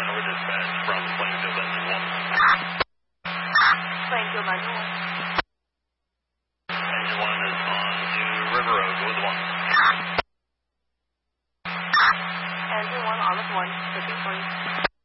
over dispatch from Plainfield Engine 1. Plainfield Engine 1. Engine 1 is on to River Road with 1. Engine 1, Olive 1, looking for you.